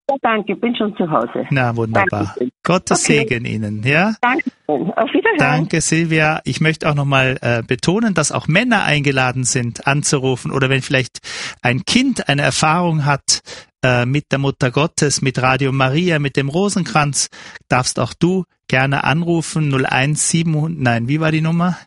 Ja, danke, bin schon zu Hause. Na, wunderbar. Dankeschön. Gottes Segen Ihnen, ja? Danke. Auf Wiederhören. Danke, Silvia. Ich möchte auch nochmal betonen, dass auch Männer eingeladen sind, anzurufen. Oder wenn vielleicht ein Kind eine Erfahrung hat mit der Mutter Gottes, mit Radio Maria, mit dem Rosenkranz, darfst auch du gerne anrufen. 01700, nein, wie war die Nummer?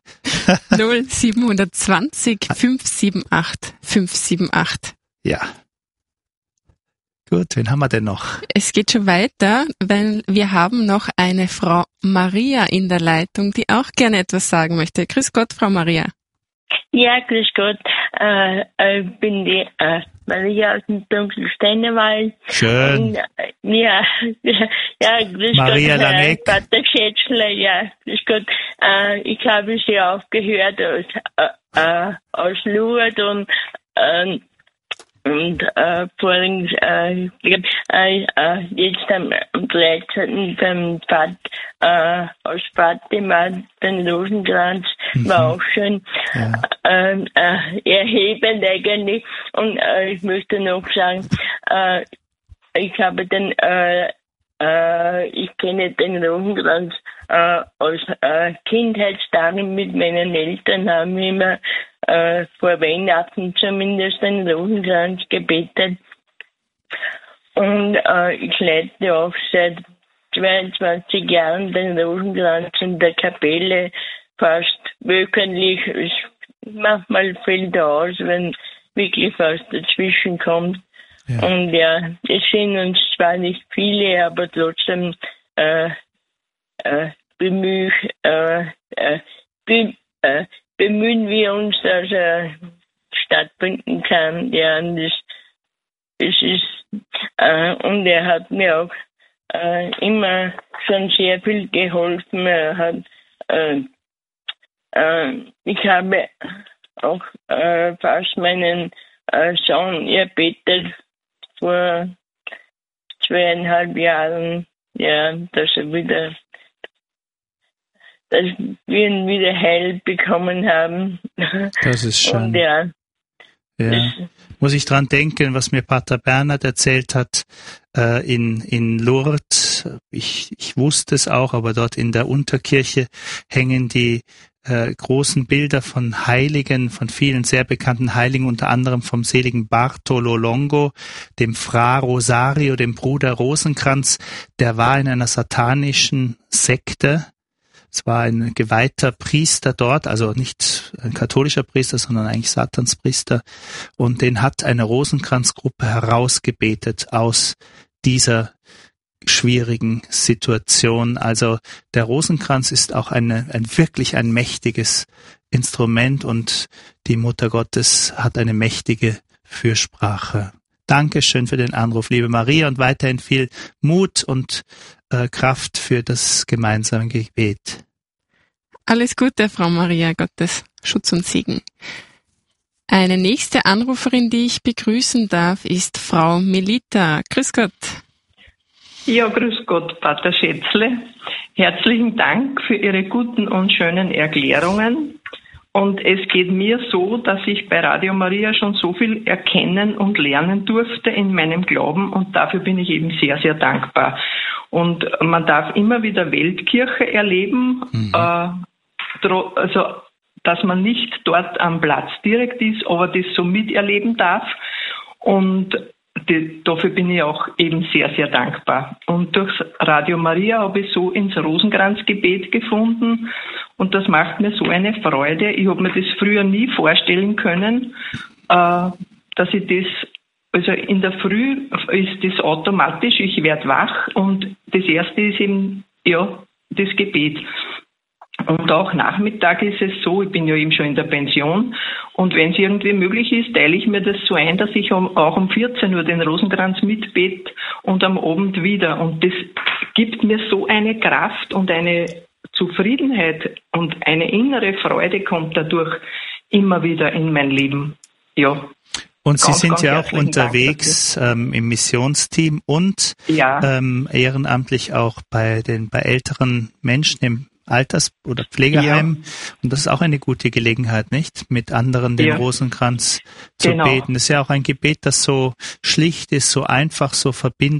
0720 578 578. Ja. Gut, wen haben wir denn noch? Es geht schon weiter, weil wir haben noch eine Frau Maria in der Leitung, die auch gerne etwas sagen möchte. Grüß Gott, Frau Maria. Ja, grüß Gott. Ich bin die Maria aus dem Dunkelsteinewald. Schön. Und, ja, grüß Maria Gott, Laneck. Pater Schätzler, ja, grüß Gott. Ich habe Sie aufgehört aus Lourdes und vorhin, jetzt am 13. beim aus Fatima, den Rosenkranz, war auch schön erhebend eigentlich. Und ich möchte noch sagen, ich habe ich kenne den Rosenkranz aus Kindheitstagen mit meinen Eltern, haben wir immer vor Weihnachten zumindest den Rosenkranz gebetet. Und ich leite auch seit 22 Jahren den Rosenkranz in der Kapelle fast wöchentlich. Manchmal fällt er aus, wenn wirklich was dazwischen kommt. Ja. Und ja, es sind uns zwar nicht viele, aber trotzdem bemühen wir uns, dass er stattfinden kann. Ja, und es ist, und er hat mir auch immer schon sehr viel geholfen. Er hat, ich habe auch fast meinen Sohn erbetet vor 2,5 Jahren, ja, dass wir ihn wieder heil bekommen haben. Das ist schön. Und ja. Muss ich dran denken, was mir Pater Bernhard erzählt hat in Lourdes. Ich wusste es auch, aber dort in der Unterkirche hängen die großen Bilder von Heiligen, von vielen sehr bekannten Heiligen, unter anderem vom seligen Bartolo Longo, dem Fra Rosario, dem Bruder Rosenkranz. Der war in einer satanischen Sekte. Es war ein geweihter Priester dort, also nicht ein katholischer Priester, sondern eigentlich Satanspriester. Und den hat eine Rosenkranzgruppe herausgebetet aus dieser schwierigen Situation. Also der Rosenkranz ist auch wirklich ein mächtiges Instrument und die Mutter Gottes hat eine mächtige Fürsprache. Dankeschön für den Anruf, liebe Maria, und weiterhin viel Mut und Kraft für das gemeinsame Gebet. Alles Gute, Frau Maria, Gottes Schutz und Segen. Eine nächste Anruferin, die ich begrüßen darf, ist Frau Melita. Grüß Gott. Ja, grüß Gott, Pater Schätzle. Herzlichen Dank für Ihre guten und schönen Erklärungen. Und es geht mir so, dass ich bei Radio Maria schon so viel erkennen und lernen durfte in meinem Glauben und dafür bin ich eben sehr, sehr dankbar. Und man darf immer wieder Weltkirche erleben, also dass man nicht dort am Platz direkt ist, aber das so miterleben darf. Und dafür bin ich auch eben sehr, sehr dankbar. Und durch Radio Maria habe ich so ins Rosenkranzgebet gefunden und das macht mir so eine Freude. Ich habe mir das früher nie vorstellen können, dass ich das, also in der Früh ist das automatisch, ich werde wach und das erste ist eben, ja, das Gebet. Und auch Nachmittag ist es so, ich bin ja eben schon in der Pension und wenn es irgendwie möglich ist, teile ich mir das so ein, dass ich auch um 14 Uhr den Rosenkranz mitbete und am Abend wieder. Und das gibt mir so eine Kraft und eine Zufriedenheit und eine innere Freude kommt dadurch immer wieder in mein Leben. Ja. Und Sie sind ja auch unterwegs im Missionsteam und ehrenamtlich auch bei älteren Menschen im Alters- oder Pflegeheim. Ja. Und das ist auch eine gute Gelegenheit, nicht? Mit anderen den Rosenkranz zu beten. Das ist ja auch ein Gebet, das so schlicht ist, so einfach, so verbindend.